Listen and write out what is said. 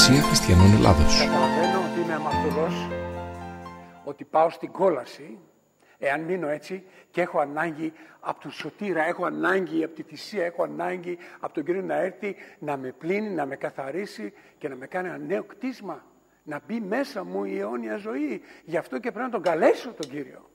Εκκλησία Χριστιανών Ελλάδος. Καταλαβαίνω ότι είμαι αμαρτωλός, ότι πάω στην κόλαση, εάν μείνω έτσι, και έχω ανάγκη από τον σωτήρα, έχω ανάγκη από τη θυσία, έχω ανάγκη από τον Κύριο να έρθει, να με πλύνει, να με καθαρίσει και να με κάνει ένα νέο κτίσμα. Να μπει μέσα μου η αιώνια ζωή. Γι' αυτό και πρέπει να τον καλέσω τον Κύριο.